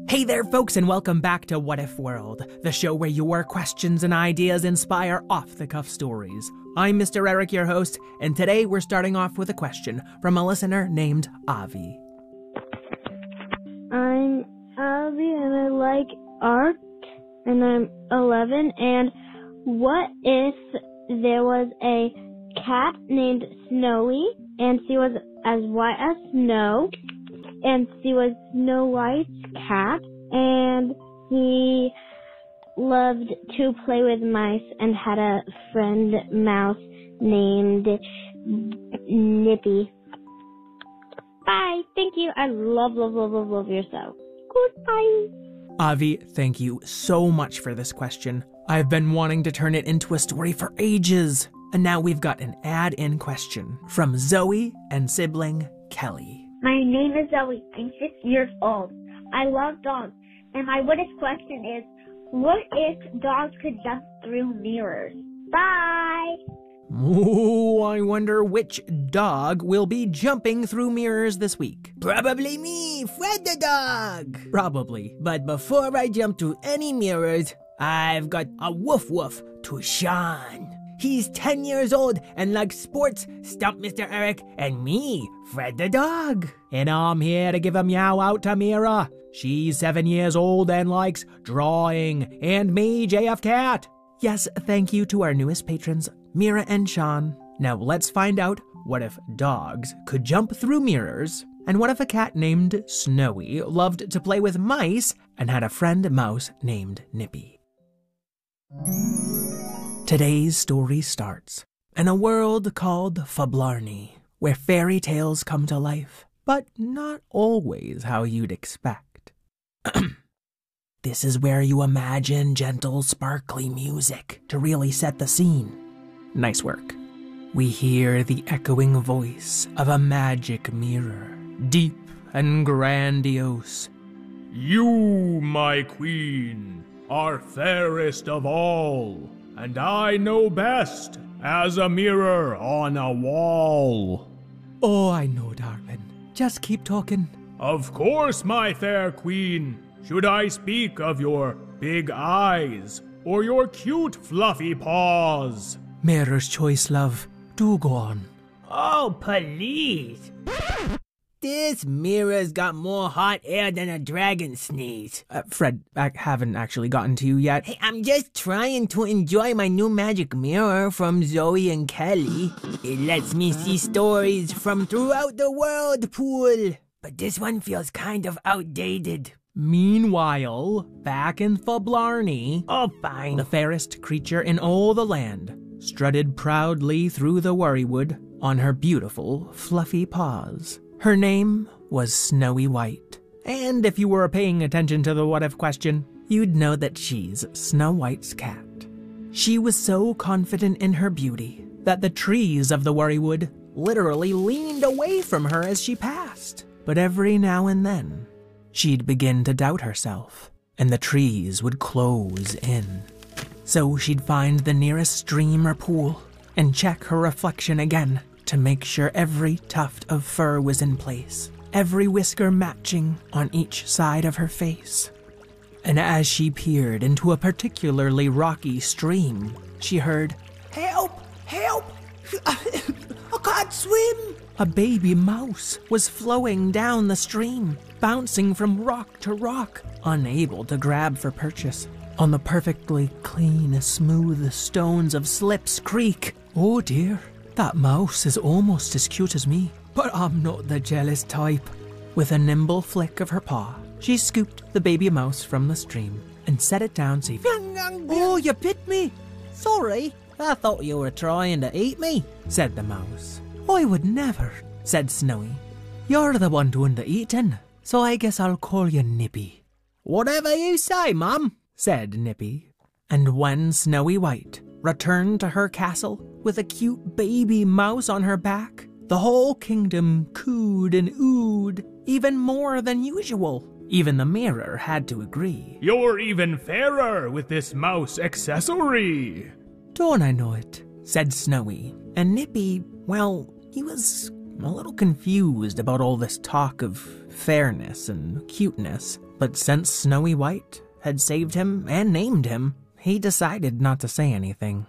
Hey there, folks, and welcome back to What If World, the show where your questions and ideas inspire off-the-cuff stories. I'm Mr. Eric, your host, and today we're starting off with a question from a listener named Avi. I'm Avi, and I like art, and I'm 11, and what if there was a cat named Snowy, and she was as white as snow, and she was Snow White's cat, and he loved to play with mice and had a friend mouse named Nippy. Bye. Thank you. I love your show. Goodbye. Avi, thank you so much for this question. I've been wanting to turn it into a story for ages. And now we've got an add-in question from Zoe and sibling Kelly. My name is Zoe. I'm 6 years old. I love dogs. And my what if question is, what if dogs could jump through mirrors? Bye! Ooh, I wonder which dog will be jumping through mirrors this week. Probably me, Fred the dog. Probably. But before I jump through any mirrors, I've got a woof woof to Sean. He's 10 years old and likes sports, Stump Mr. Eric, and me, Fred the dog. And I'm here to give a meow out to Mira. She's 7 years old and likes drawing. And me, JF Cat. Yes, thank you to our newest patrons, Mira and Sean. Now let's find out what if dogs could jump through mirrors, and what if a cat named Snowy loved to play with mice and had a friend mouse named Nippy. Today's story starts in a world called Fablarni, where fairy tales come to life, but not always how you'd expect. This is where you imagine gentle, sparkly music to really set the scene. Nice work. We hear the echoing voice of a magic mirror, deep and grandiose. You, my queen, are fairest of all, and I know best as a mirror on a wall. Oh, I know, darling. Just keep talking. Of course, my fair queen. Should I speak of your big eyes or your cute fluffy paws? Mirror's choice, love. Do go on. Oh, please. This mirror's got more hot air than a dragon sneeze. Fred, I haven't actually gotten to you yet. Hey, I'm just trying to enjoy my new magic mirror from Zoe and Kelly. It lets me see stories from throughout the world, Pool. But this one feels kind of outdated. Meanwhile, back in Fablarni, Oh, fine. the fairest creature in all the land strutted proudly through the worrywood on her beautiful, fluffy paws. Her name was Snowy White. And if you were paying attention to the what-if question, you'd know that she's Snow White's cat. She was so confident in her beauty that the trees of the worrywood literally leaned away from her as she passed. But every now and then, she'd begin to doubt herself, and the trees would close in. So she'd find the nearest stream or pool and check her reflection again to make sure every tuft of fur was in place, every whisker matching on each side of her face. And as she peered into a particularly rocky stream, she heard, Help! Help! I can't swim! a baby mouse was flowing down the stream, bouncing from rock to rock, unable to grab for purchase. On the perfectly clean, smooth stones of Slips Creek. Oh dear, that mouse is almost as cute as me, but I'm not the jealous type. With a nimble flick of her paw, she scooped the baby mouse from the stream and set it down safely. Oh, you bit me! Sorry, I thought you were trying to eat me, said the mouse. I would never, said Snowy. You're the one doing the eating, so I guess I'll call you Nippy. Whatever you say, Mum, said Nippy. And when Snowy White returned to her castle with a cute baby mouse on her back, the whole kingdom cooed and oohed, even more than usual. Even the mirror had to agree. You're even fairer with this mouse accessory. Don't I know it, said Snowy. And Nippy, well, he was a little confused about all this talk of fairness and cuteness. But since Snowy White had saved him and named him, he decided not to say anything.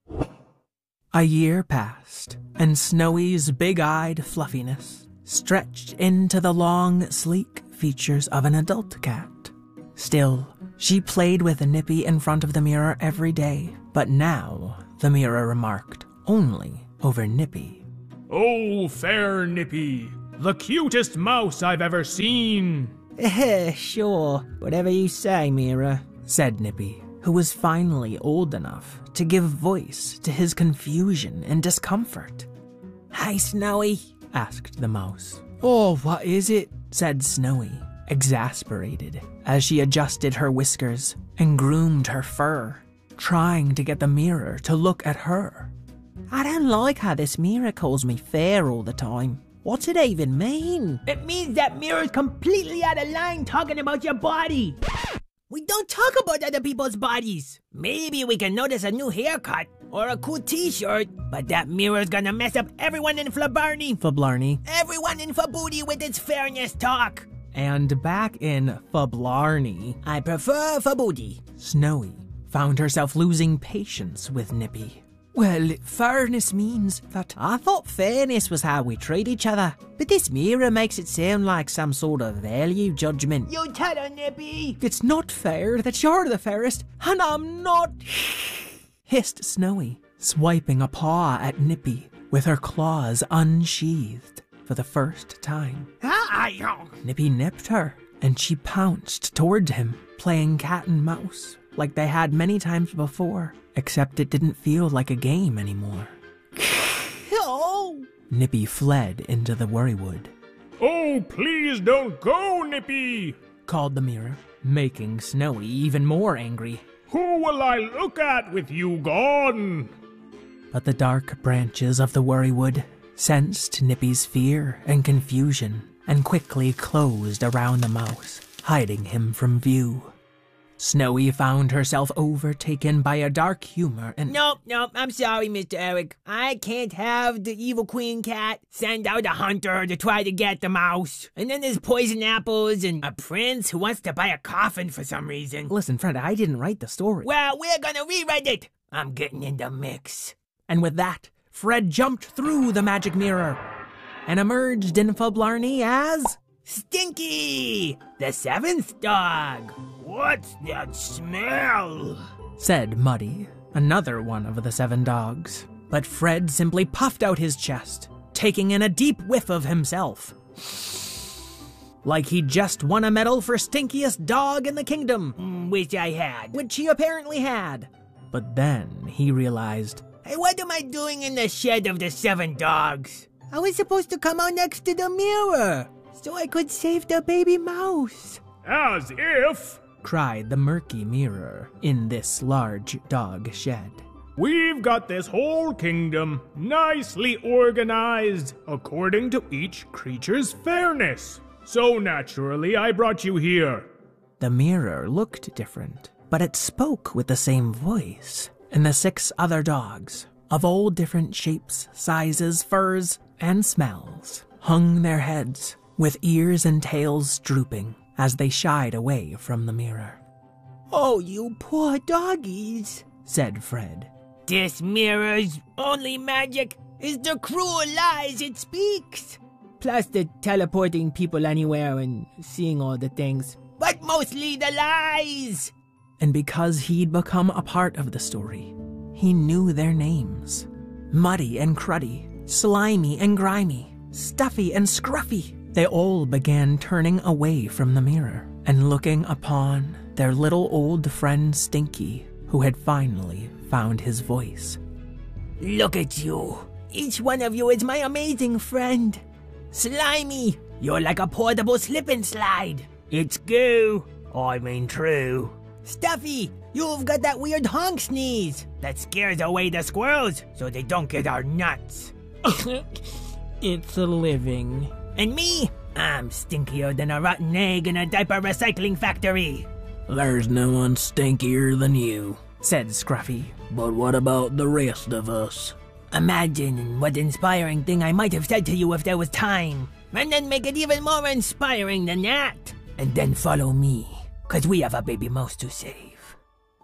A year passed, and Snowy's big-eyed fluffiness stretched into the long, sleek features of an adult cat. Still, she played with Nippy in front of the mirror every day, but now the mirror remarked only over Nippy. Oh, fair Nippy, the cutest mouse I've ever seen. Sure, whatever you say, Mirror, said Nippy, who was finally old enough to give voice to his confusion and discomfort. Hey, Snowy, asked the mouse. Oh, what is it? Said Snowy, exasperated, as she adjusted her whiskers and groomed her fur, trying to get the mirror to look at her. I don't like how this mirror calls me fair all the time. What's it even mean? It means that mirror's completely out of line talking about your body. We don't talk about other people's bodies. Maybe we can notice a new haircut or a cool t-shirt, but that mirror's gonna mess up everyone in Fablarney. Everyone in Fabooty with its fairness talk. And back in Fablarney, I prefer Fabooty. Snowy found herself losing patience with Nippy. Well, fairness means that I thought fairness was how we treat each other, but this mirror makes it sound like some sort of value judgment. You tell her, Nippy. It's not fair that you're the fairest, and I'm not, hissed Snowy, swiping a paw at Nippy with her claws unsheathed for the first time. Nippy nipped her, and she pounced toward him, playing cat and mouse like they had many times before. Except it didn't feel like a game anymore. Oh! Nippy fled into the worrywood. Oh, please don't go, Nippy, called the mirror, making Snowy even more angry. Who will I look at with you gone? But the dark branches of the worrywood sensed Nippy's fear and confusion and quickly closed around the mouse, hiding him from view. Snowy found herself overtaken by a dark humor and— Nope, I'm sorry, Mr. Eric. I can't have the evil queen cat send out a hunter to try to get the mouse. And then there's poison apples and a prince who wants to buy a coffin for some reason. Listen, friend, I didn't write the story. Well, we're gonna rewrite it. I'm getting in the mix. And with that, Fred jumped through the magic mirror and emerged in Fablarney as— Stinky, the seventh dog. What's that smell? said Muddy, another one of the 7 dogs. But Fred simply puffed out his chest, taking in a deep whiff of himself. Like he'd just won a medal for stinkiest dog in the kingdom. Wish I had. Which he apparently had. But then he realized— Hey, what am I doing in the shed of the 7 dogs? I was supposed to come out next to the mirror, so I could save the baby mouse. As if, cried the murky mirror in this large dog shed. We've got this whole kingdom nicely organized according to each creature's fairness. So naturally, I brought you here. The mirror looked different, but it spoke with the same voice. And the 6 other dogs, of all different shapes, sizes, furs, and smells, hung their heads, with ears and tails drooping as they shied away from the mirror. Oh, you poor doggies, said Fred. This mirror's only magic is the cruel lies it speaks. Plus the teleporting people anywhere and seeing all the things. But mostly the lies! And because he'd become a part of the story, he knew their names. Muddy and Cruddy, Slimy and Grimy, Stuffy and Scruffy. They all began turning away from the mirror and looking upon their little old friend Stinky, who had finally found his voice. Look at you. Each one of you is my amazing friend. Slimy, you're like a portable slip and slide. It's goo. I mean true. Stuffy, you've got that weird honk sneeze that scares away the squirrels so they don't get our nuts. It's a living. And me, I'm stinkier than a rotten egg in a diaper recycling factory. There's no one stinkier than you, said Scruffy. But what about the rest of us? Imagine what inspiring thing I might have said to you if there was time. And then make it even more inspiring than that. And then follow me, 'cause we have a baby mouse to save.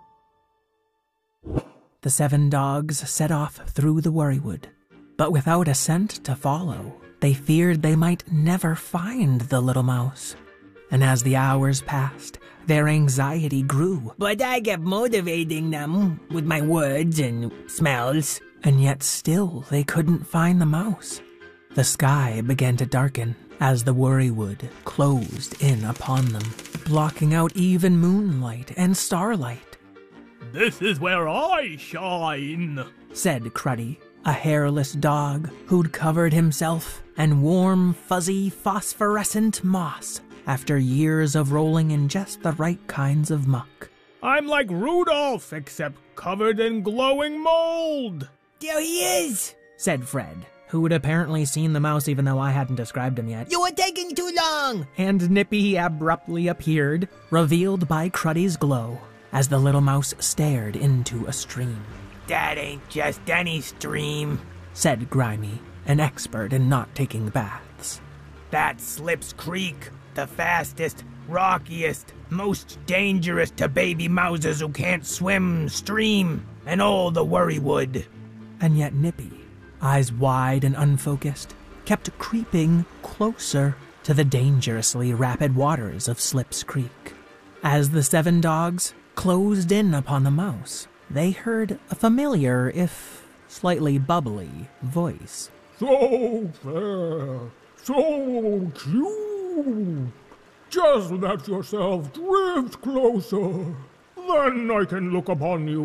The 7 dogs set off through the worrywood, but without a scent to follow. They feared they might never find the little mouse. And as the hours passed, their anxiety grew. But I kept motivating them with my words and smells. And yet still they couldn't find the mouse. The sky began to darken as the worrywood closed in upon them, blocking out even moonlight and starlight. This is where I shine, said Cruddy, a hairless dog who'd covered himself in warm, fuzzy, phosphorescent moss after years of rolling in just the right kinds of muck. I'm like Rudolph, except covered in glowing mold. There he is, said Fred, who had apparently seen the mouse even though I hadn't described him yet. You were taking too long. And Nippy abruptly appeared, revealed by Cruddy's glow, as the little mouse stared into a stream. That ain't just any stream, said Grimy, an expert in not taking baths. That's Slips Creek, the fastest, rockiest, most dangerous to baby mouses who can't swim stream in all the worrywood. And yet Nippy, eyes wide and unfocused, kept creeping closer to the dangerously rapid waters of Slips Creek. As the 7 dogs closed in upon the mouse, they heard a familiar, if slightly bubbly, voice. So fair, so cute. Just let yourself drift closer. Then I can look upon you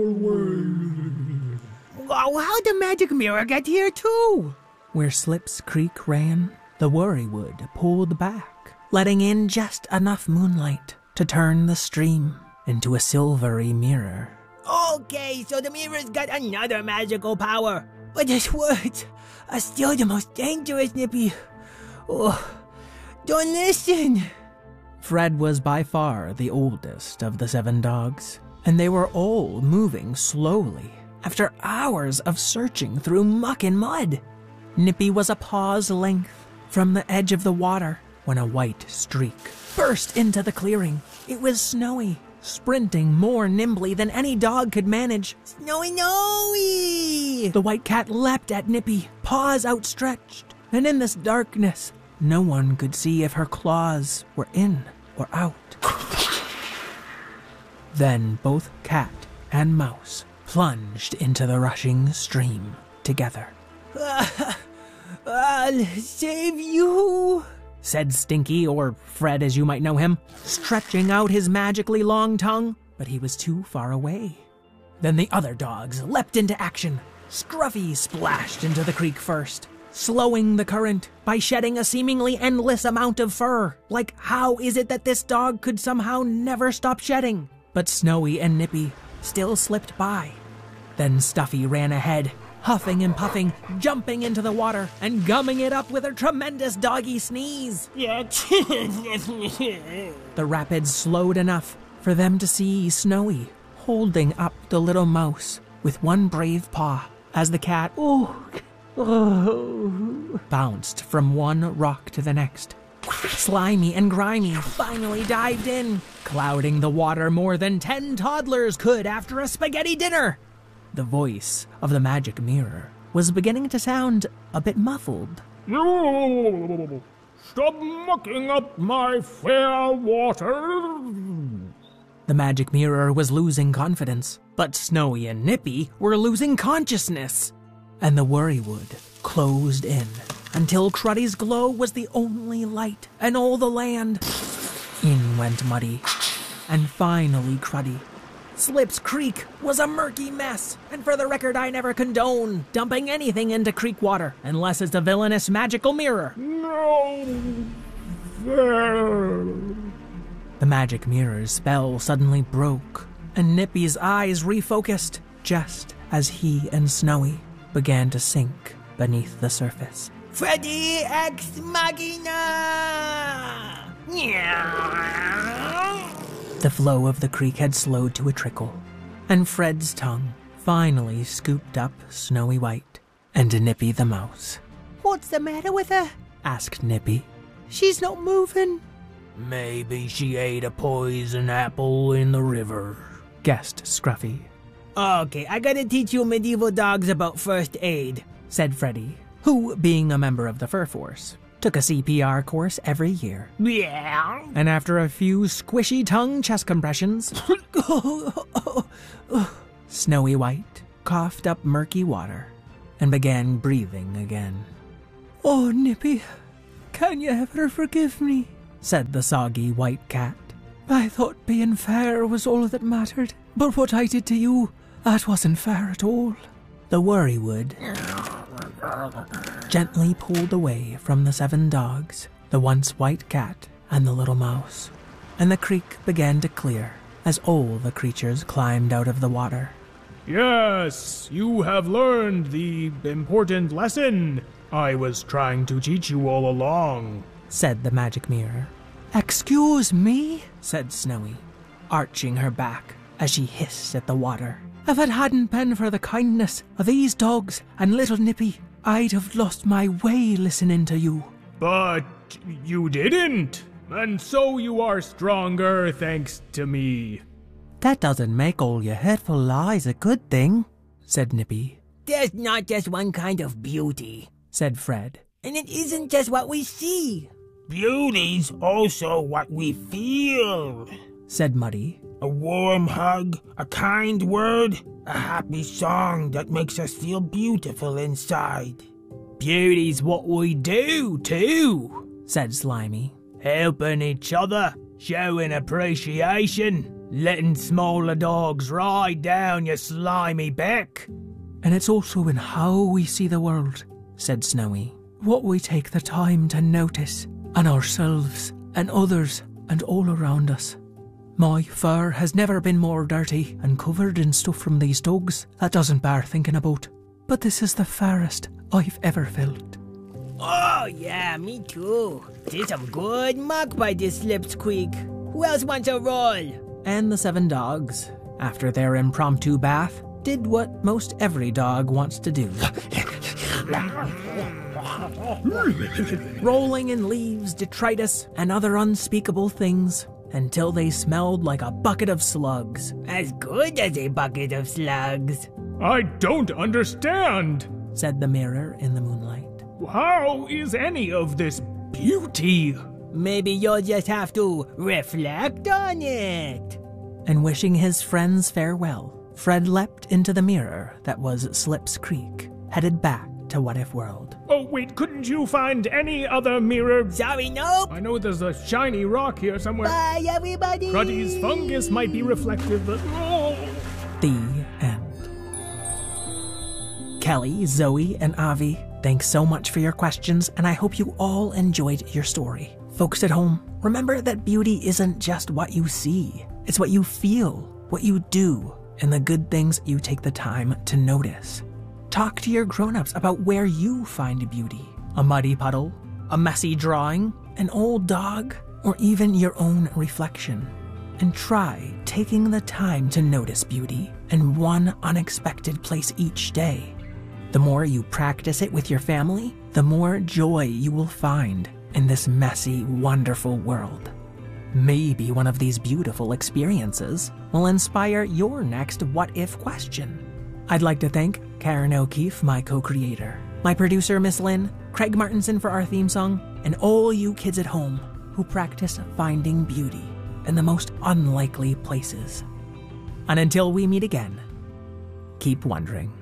always. Oh, how'd the magic mirror get here too? Where Slips Creek ran, the worrywood pulled back, letting in just enough moonlight to turn the stream into a silvery mirror. Okay, so the mirror's got another magical power. But his words are still the most dangerous, Nippy. Oh, don't listen. Fred was by far the oldest of the 7 dogs, and they were all moving slowly after hours of searching through muck and mud. Nippy was a paw's length from the edge of the water when a white streak burst into the clearing. It was Snowy, sprinting more nimbly than any dog could manage. Snowy, Snowy! The white cat leapt at Nippy, paws outstretched, and in this darkness, no one could see if her claws were in or out. Then both cat and mouse plunged into the rushing stream together. I'll save you, said Stinky, or Fred as you might know him, stretching out his magically long tongue, but he was too far away. Then the other dogs leapt into action. Scruffy splashed into the creek first, slowing the current by shedding a seemingly endless amount of fur. Like, how is it that this dog could somehow never stop shedding? But Snowy and Nippy still slipped by. Then Stuffy ran ahead, huffing and puffing, jumping into the water and gumming it up with a tremendous doggy sneeze. The rapids slowed enough for them to see Snowy holding up the little mouse with one brave paw as the cat bounced from one rock to the next. Slimy and Grimy finally dived in, clouding the water more than 10 toddlers could after a spaghetti dinner. The voice of the magic mirror was beginning to sound a bit muffled. Stop mucking up my fair water. The magic mirror was losing confidence, but Snowy and Nippy were losing consciousness. And the worrywood closed in until Cruddy's glow was the only light in all the land. In went Muddy, and finally Cruddy. Slips Creek was a murky mess, and for the record, I never condone dumping anything into creek water unless it's a villainous magical mirror. No, there. The magic mirror's spell suddenly broke, and Nippy's eyes refocused just as he and Snowy began to sink beneath the surface. Freddy Ex Machina! The flow of the creek had slowed to a trickle, and Fred's tongue finally scooped up Snowy White and Nippy the mouse. What's the matter with her? Asked Nippy. She's not moving. Maybe she ate a poison apple in the river, Guessed Scruffy. Okay, I gotta teach you medieval dogs about first aid, Said Freddy, who, being a member of the Fur Force, took a CPR course every year. Yeah. And after a few squishy tongue chest compressions, Snowy White coughed up murky water and began breathing again. Oh, Nippy, can you ever forgive me? Said the soggy white cat. I thought being fair was all that mattered, but what I did to you, that wasn't fair at all. The Worrywood gently pulled away from the 7 dogs, the once white cat and the little mouse, and the creek began to clear as all the creatures climbed out of the water. Yes, you have learned the important lesson I was trying to teach you all along, Said the magic mirror. Excuse me? Said Snowy, arching her back as she hissed at the water. If it hadn't been for the kindness of these dogs and little Nippy, I'd have lost my way listening to you. But you didn't, and so you are stronger thanks to me. That doesn't make all your hurtful lies a good thing, said Nippy. There's not just one kind of beauty, Said Fred. and it isn't just what we see. Beauty's also what we feel. Said Muddy. A warm hug, a kind word, a happy song that makes us feel beautiful inside. Beauty's what we do, too, Said Slimy. helping each other, showing appreciation, letting smaller dogs ride down your slimy back. And it's also in how we see the world, Said Snowy. what we take the time to notice, and ourselves, and others, and all around us. My fur has never been more dirty and covered in stuff from these dogs that doesn't bear thinking about. But this is the fairest I've ever felt. Oh, yeah, me too. Did some good muck by this slipsqueak. Who else wants a roll? And the 7 dogs, after their impromptu bath, did what most every dog wants to do. Rolling in leaves, detritus, and other unspeakable things, until they smelled like a bucket of slugs. As good as a bucket of slugs. I don't understand. Said the mirror in the moonlight. How is any of this beauty? Maybe you'll just have to reflect on it. And wishing his friends farewell, Fred leapt into the mirror that was Slip's Creek, headed back to What If World. Oh, wait, couldn't you find any other mirror? Sorry, nope. I know there's a shiny rock here somewhere. Bye, everybody. Cruddy's fungus might be reflective, but... Oh. The end. Kelly, Zoe, and Avi, thanks so much for your questions, and I hope you all enjoyed your story. Folks at home, remember that beauty isn't just what you see. It's what you feel, what you do, and the good things you take the time to notice. Talk to your grown-ups about where you find beauty. A muddy puddle, a messy drawing, an old dog, or even your own reflection. And try taking the time to notice beauty in one unexpected place each day. The more you practice it with your family, the more joy you will find in this messy, wonderful world. Maybe one of these beautiful experiences will inspire your next what if question. I'd like to thank Karen O'Keefe, my co-creator, my producer, Miss Lynn, Craig Martinson for our theme song, and all you kids at home who practice finding beauty in the most unlikely places. And until we meet again, keep wondering.